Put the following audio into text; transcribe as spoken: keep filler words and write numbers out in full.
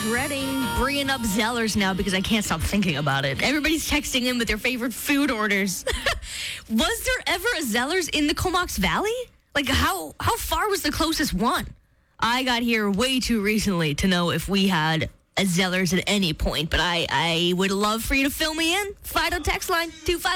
dreading bringing up Zellers now because I can't stop thinking about it. Everybody's texting in with their favorite food orders. Was there ever a Zellers in the Comox Valley? Like, how how far was the closest one? I got here way too recently to know if we had a Zellers at any point, but I, I would love for you to fill me in. Fido text line, two five